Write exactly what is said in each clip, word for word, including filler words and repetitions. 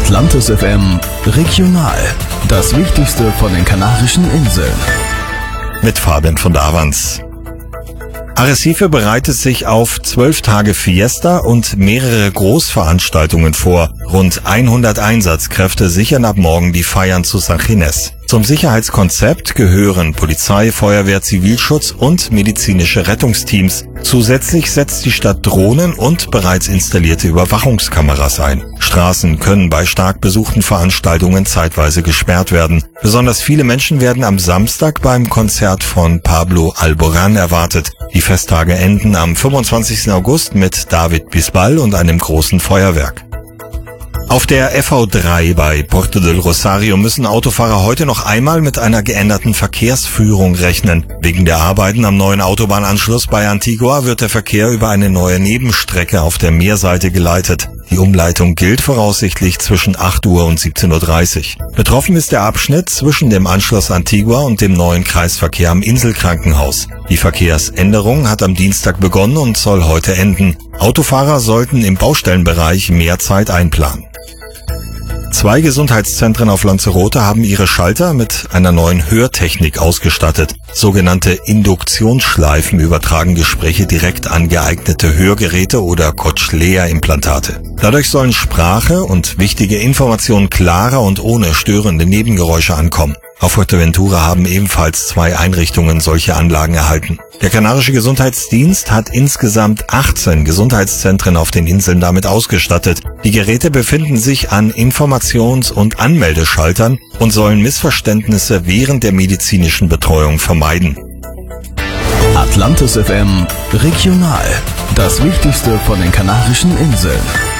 Atlantis F M Regional. Das Wichtigste von den Kanarischen Inseln. Mit Fabian von Davans. Arrecife bereitet sich auf zwölf Tage Fiesta und mehrere Großveranstaltungen vor. Rund hundert Einsatzkräfte sichern ab morgen die Feiern zu San Ginés. Zum Sicherheitskonzept gehören Polizei, Feuerwehr, Zivilschutz und medizinische Rettungsteams. Zusätzlich setzt die Stadt Drohnen und bereits installierte Überwachungskameras ein. Straßen können bei stark besuchten Veranstaltungen zeitweise gesperrt werden. Besonders viele Menschen werden am Samstag beim Konzert von Pablo Alborán erwartet. Die Festtage enden am fünfundzwanzigsten August mit David Bisbal und einem großen Feuerwerk. Auf der F V drei bei Puerto del Rosario müssen Autofahrer heute noch einmal mit einer geänderten Verkehrsführung rechnen. Wegen der Arbeiten am neuen Autobahnanschluss bei Antigua wird der Verkehr über eine neue Nebenstrecke auf der Meerseite geleitet. Die Umleitung gilt voraussichtlich zwischen acht Uhr und siebzehn Uhr dreißig. Betroffen ist der Abschnitt zwischen dem Anschluss Antigua und dem neuen Kreisverkehr am Inselkrankenhaus. Die Verkehrsänderung hat am Dienstag begonnen und soll heute enden. Autofahrer sollten im Baustellenbereich mehr Zeit einplanen. Zwei Gesundheitszentren auf Lanzarote haben ihre Schalter mit einer neuen Hörtechnik ausgestattet. Sogenannte Induktionsschleifen übertragen Gespräche direkt an geeignete Hörgeräte oder Cochlea-Implantate. Dadurch sollen Sprache und wichtige Informationen klarer und ohne störende Nebengeräusche ankommen. Auf Fuerteventura haben ebenfalls zwei Einrichtungen solche Anlagen erhalten. Der kanarische Gesundheitsdienst hat insgesamt achtzehn Gesundheitszentren auf den Inseln damit ausgestattet. Die Geräte befinden sich an Informations- und Anmeldeschaltern und sollen Missverständnisse während der medizinischen Betreuung vermeiden. Atlantis F M Regional. Das Wichtigste von den Kanarischen Inseln.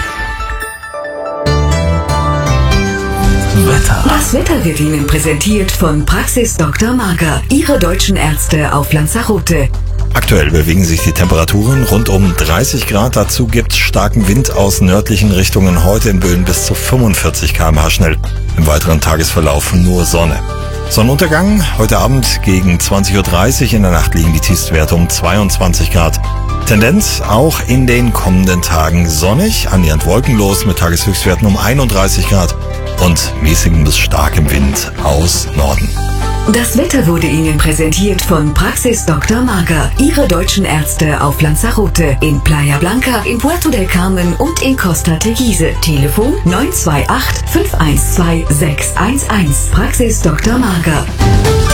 Wetter. Das Wetter wird Ihnen präsentiert von Praxis Doktor Marga, Ihre deutschen Ärzte auf Lanzarote. Aktuell bewegen sich die Temperaturen rund um dreißig Grad. Dazu gibt es starken Wind aus nördlichen Richtungen, heute in Böen bis zu fünfundvierzig Kilometer pro Stunde schnell. Im weiteren Tagesverlauf nur Sonne. Sonnenuntergang heute Abend gegen zwanzig Uhr dreißig. In der Nacht liegen die Tiefstwerte um zweiundzwanzig Grad. Tendenz auch in den kommenden Tagen sonnig, annähernd wolkenlos mit Tageshöchstwerten um einunddreißig Grad und mäßigem bis starkem Wind aus Norden. Das Wetter wurde Ihnen präsentiert von Praxis Doktor Marga, Ihre deutschen Ärzte auf Lanzarote, in Playa Blanca, in Puerto del Carmen und in Costa Teguise. Telefon neun zwei acht, fünf eins zwei, sechs eins eins. Praxis Doktor Marga.